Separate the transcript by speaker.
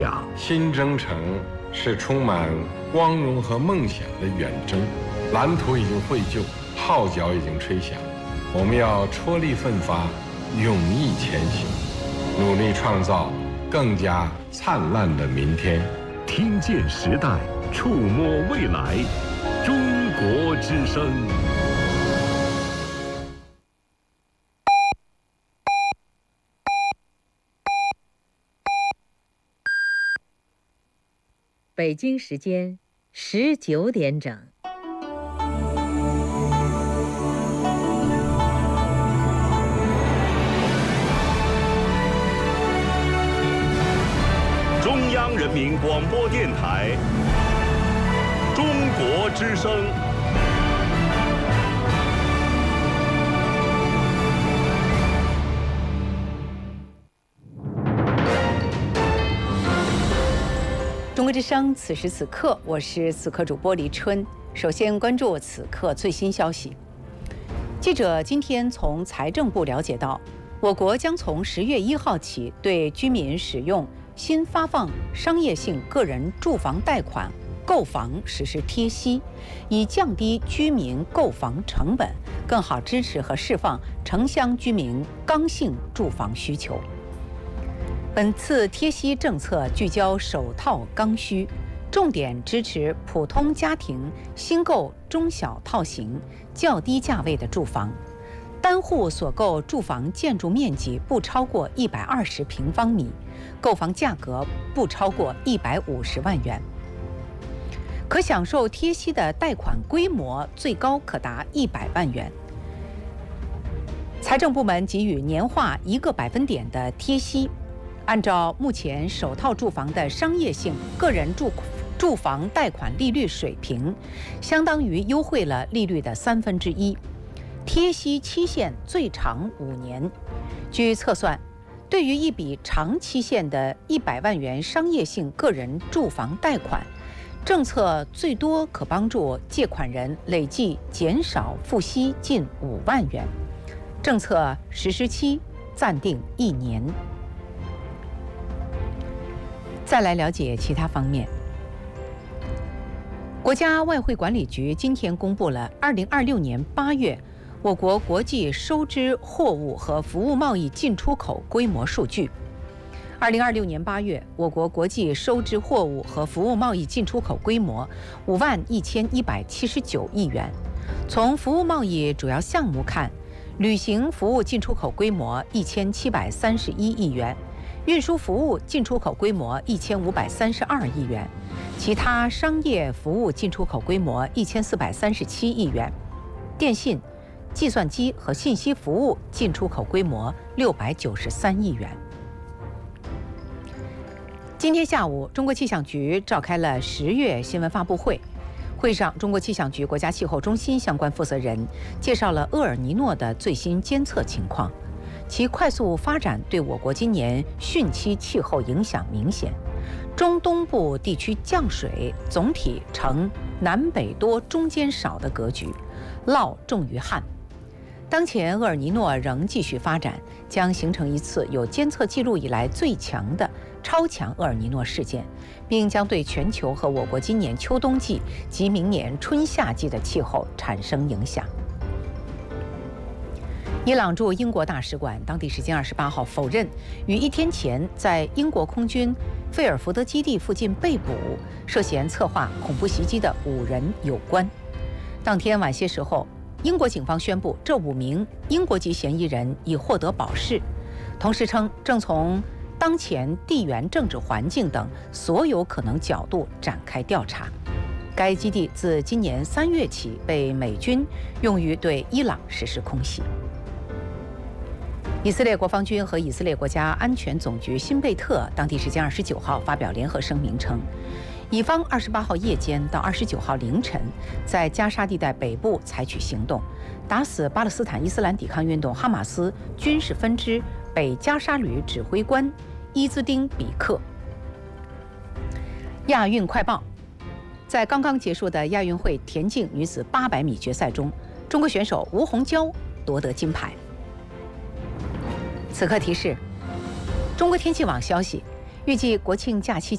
Speaker 1: 新征程是充满光荣和梦想的远征，蓝图已经绘就，号角已经吹响，我们要踔厉奋发，勇毅前行，努力创造更加灿烂的明天。
Speaker 2: 听见时代，触摸未来，中国之声。
Speaker 3: 北京时间19点整。
Speaker 2: 中央人民广播电台中国之声。
Speaker 4: 中国之声，此时此刻，我是此刻主播李春。首先关注此刻最新消息。记者今天从财政部了解到，我国将从10月1号起对居民使用新发放商业性个人住房贷款购房实施贴息，以降低居民购房成本，更好支持和释放城乡居民刚性住房需求。本次贴息政策聚焦首套刚需，重点支持普通家庭新购中小套型、较低价位的住房，单户所购住房建筑面积不超过120平方米，购房价格不超过150万元。可享受贴息的贷款规模最高可达100万元。财政部门给予年化1个百分点的贴息。按照目前首套住房的商业性个人住房贷款利率水平，相当于优惠了利率的1/3，贴息期限最长5年。据测算，对于一笔长期限的100万元商业性个人住房贷款，政策最多可帮助借款人累计减少付息近5万元。政策实施期暂定1年。再来了解其他方面。国家外汇管理局今天公布了2026年8月我国国际收支货物和服务贸易进出口规模数据。2026年8月，我国国际收支货物和服务贸易进出口规模51179亿元。从服务贸易主要项目看，旅行服务进出口规模1731亿元。运输服务进出口规模1532亿元，其他商业服务进出口规模1437亿元，电信、计算机和信息服务进出口规模693亿元。今天下午，中国气象局召开了10月新闻发布会。会上，中国气象局国家气候中心相关负责人介绍了厄尔尼诺的最新监测情况。其快速发展对我国今年汛期气候影响明显，中东部地区降水总体呈南北多中间少的格局，涝重于旱。当前厄尔尼诺仍继续发展，将形成一次有监测记录以来最强的超强厄尔尼诺事件，并将对全球和我国今年秋冬季及明年春夏季的气候产生影响。伊朗驻英国大使馆当地时间28号否认与1天前在英国空军费尔福德基地附近被捕、涉嫌策划恐怖袭击的5人有关。当天晚些时候，英国警方宣布这5名英国籍嫌疑人已获得保释，同时称正从当前地缘政治环境等所有可能角度展开调查。该基地自今年3月起被美军用于对伊朗实施空袭。以色列国防军和以色列国家安全总局辛贝特当地时间29号发表联合声明称，以方28号夜间到29号凌晨在加沙地带北部采取行动，打死巴勒斯坦伊斯兰抵抗运动哈马斯军事分支北加沙旅指挥官伊兹丁比克。亚运快报，在刚刚结束的亚运会田径女子800米决赛中，中国选手吴虹娇夺得金牌。此刻提示：中国天气网消息，预计国庆假期